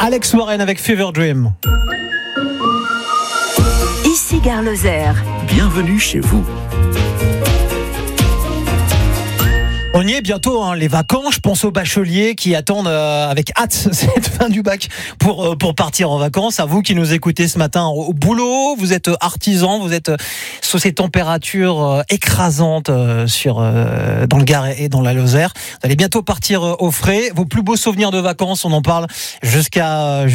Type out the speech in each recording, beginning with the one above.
Alex Warren avec Fever Dream. Ici Gare Lozère. Bienvenue chez vous. On y est bientôt, les vacances. Je pense aux bacheliers qui attendent avec hâte cette fin du bac pour partir en vacances. À vous qui nous écoutez ce matin au boulot, vous êtes artisan, vous êtes sous ces températures écrasantes dans le Gard et dans la Lozère. Vous allez bientôt partir au frais. Vos plus beaux souvenirs de vacances, on en parle jusqu'à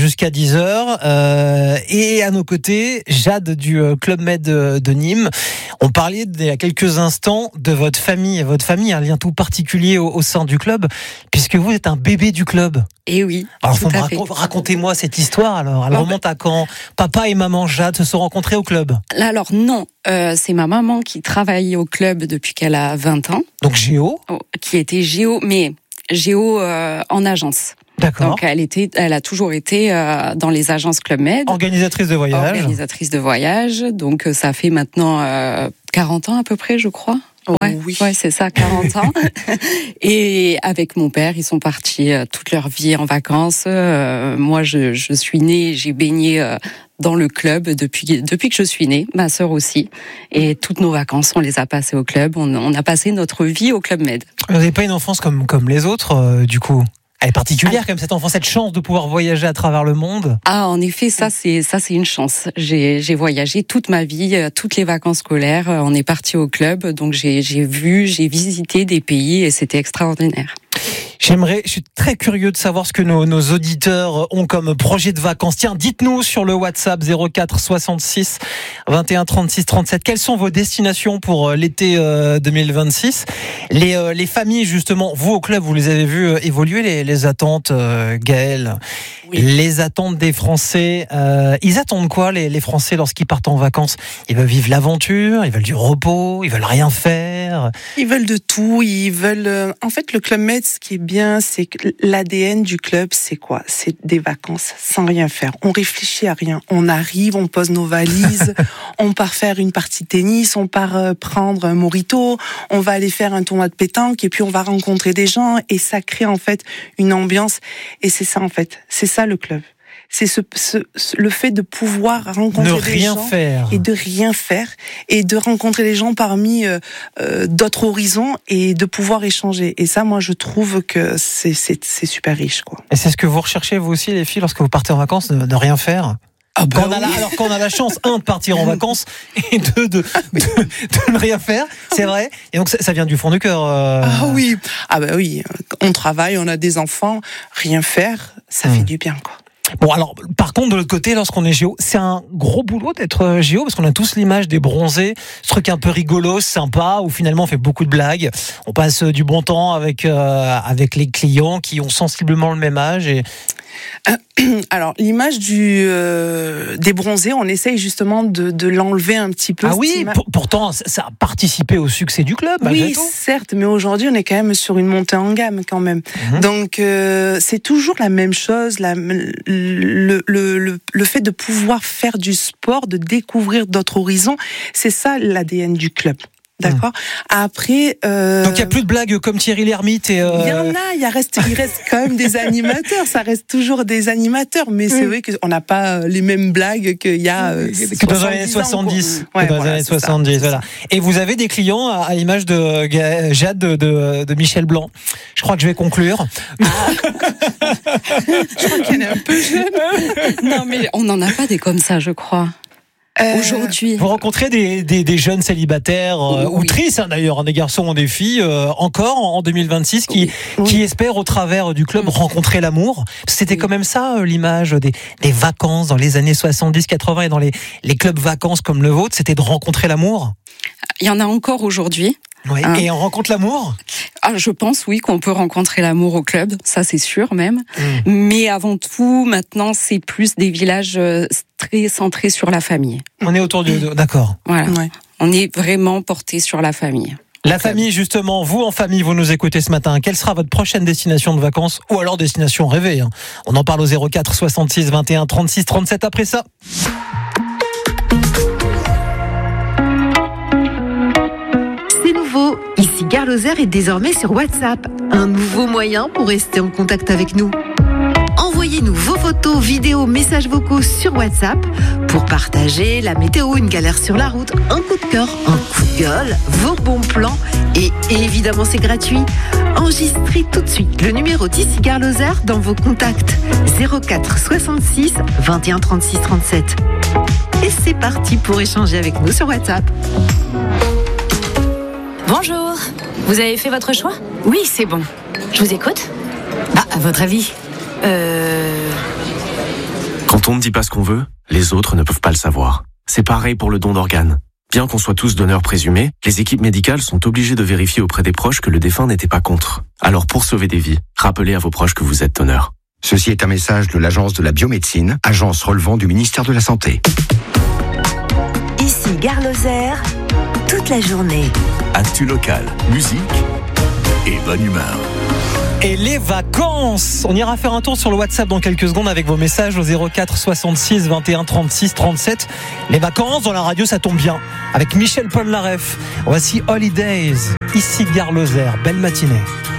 10h. Et à nos côtés, Jade du Club Med de Nîmes. On parlait il y a quelques instants de votre famille. Votre famille a un lien tout particulier au sein du club, puisque vous êtes un bébé du club. Et oui. Alors, racontez-moi cette histoire. Alors, elle remonte à quand papa et maman Jade se sont rencontrés au club. Alors non, c'est ma maman qui travaille au club depuis qu'elle a 20 ans. Donc géo. Qui était géo, mais géo en agence. D'accord. Donc elle a toujours été dans les agences Club Med. Organisatrice de voyage. Organisatrice de voyage. Donc ça fait maintenant 40 ans à peu près, je crois. Ouais, c'est ça, 40 ans. Et avec mon père, ils sont partis toute leur vie en vacances. Moi, je suis née, j'ai baigné dans le club depuis que je suis née. Ma sœur aussi. Et toutes nos vacances, on les a passées au club. On a passé notre vie au Club Med. Vous n'avez pas une enfance comme les autres, du coup? Elle est particulière quand même, cette enfance, cette chance de pouvoir voyager à travers le monde. Ah, en effet, ça c'est une chance. J'ai voyagé toute ma vie, toutes les vacances scolaires, on est parti au club, donc j'ai visité des pays et c'était extraordinaire. Je suis très curieux de savoir ce que nos auditeurs ont comme projet de vacances. Tiens, dites-nous sur le WhatsApp 04 66 21 36 37. Quelles sont vos destinations pour l'été 2026? Les familles, justement, vous au club, vous les avez vues évoluer, les attentes, Gaëlle? Oui. Les attentes des Français. Ils attendent quoi, les Français, lorsqu'ils partent en vacances? Ils veulent vivre l'aventure, ils veulent du repos, ils veulent rien faire. Ils veulent de tout, ils veulent... En fait, le Club Med, ce qui est bien, c'est que l'ADN du club, c'est quoi? C'est des vacances sans rien faire. On réfléchit à rien. On arrive, on pose nos valises, on part faire une partie de tennis, on part prendre un mojito, on va aller faire un tournoi de pétanque et puis on va rencontrer des gens et ça crée en fait une ambiance. Et c'est ça en fait, c'est ça le club. C'est le fait de pouvoir rencontrer des gens et de rien faire et de rencontrer des gens parmi d'autres horizons et de pouvoir échanger. Et ça, moi, je trouve que c'est super riche, quoi. Et c'est ce que vous recherchez, vous aussi, les filles, lorsque vous partez en vacances, de rien faire? Alors qu'on a la chance, de partir en vacances et de ne rien faire, c'est vrai. Et donc ça vient du fond du cœur. Ah oui, on travaille, on a des enfants, rien faire, ça fait du bien, quoi. Bon, alors, par contre, de l'autre côté, lorsqu'on est géo, c'est un gros boulot d'être géo, parce qu'on a tous l'image des bronzés, ce truc un peu rigolo, sympa, où finalement on fait beaucoup de blagues. On passe du bon temps avec les clients qui ont sensiblement le même âge et... Alors, l'image des bronzés, on essaye justement de l'enlever un petit peu. Ah oui, pourtant, ça a participé au succès du club. Oui, certes, mais aujourd'hui, on est quand même sur une montée en gamme quand même. Mm-hmm. Donc, c'est toujours la même chose, le fait de pouvoir faire du sport, de découvrir d'autres horizons, c'est ça l'ADN du club. D'accord. Après, donc il y a plus de blagues comme Thierry Lhermitte et. Il y en a. Il reste quand même des animateurs. Ça reste toujours des animateurs, mais c'est vrai qu'on n'a pas les mêmes blagues qu'il y a que dans les années 70. Dans les années 70, voilà. Et vous avez des clients à l'image de Jade de Michel Blanc. Je crois que je vais conclure. Je crois qu'il y en a un peu jeune. Non, mais on n'en a pas des comme ça, je crois. Aujourd'hui. Vous rencontrez des jeunes célibataires ou tristes d'ailleurs, des garçons ou des filles encore en 2026 qui espèrent au travers du club rencontrer l'amour. C'était quand même ça l'image des vacances dans les années 70-80 et dans les clubs vacances comme le vôtre, c'était de rencontrer l'amour. Il y en a encore aujourd'hui. Oui. Et on rencontre l'amour ? Je pense, oui, qu'on peut rencontrer l'amour au club, ça c'est sûr même. Mais avant tout, maintenant, c'est plus des villages très centrés sur la famille. On est autour d'accord. Voilà. Ouais. On est vraiment porté sur la famille. La famille, justement, vous en famille, vous nous écoutez ce matin. Quelle sera votre prochaine destination de vacances ou alors destination rêvée ? On en parle au 04 66 21 36 37 après ça. Ici Gare Lozère est désormais sur WhatsApp, un nouveau moyen pour rester en contact avec nous. Envoyez Envoyez-nous vos photos, vidéos, messages vocaux sur WhatsApp pour partager la météo, une galère sur la route, un coup de cœur, un coup de gueule, vos bons plans. Et évidemment, c'est gratuit. Enregistrez tout de suite le numéro d'ici Gare Lozère dans vos contacts 04 66 21 36 37. Et c'est parti pour échanger avec nous sur WhatsApp. Bonjour, vous avez fait votre choix ? Oui, c'est bon. Je vous écoute. À votre avis Quand on ne dit pas ce qu'on veut, les autres ne peuvent pas le savoir. C'est pareil pour le don d'organes. Bien qu'on soit tous donneurs présumés, les équipes médicales sont obligées de vérifier auprès des proches que le défunt n'était pas contre. Alors pour sauver des vies, rappelez à vos proches que vous êtes donneur. Ceci est un message de l'Agence de la biomédecine, agence relevant du ministère de la Santé. Ici Gare Lozère, toute la journée. Actu local, musique et bonne humeur. Et les vacances, on ira faire un tour sur le WhatsApp dans quelques secondes avec vos messages au 04 66 21 36 37. Les vacances dans la radio, ça tombe bien. Avec Michel Polnareff, voici Holidays, ici Gare Lozère. Belle matinée.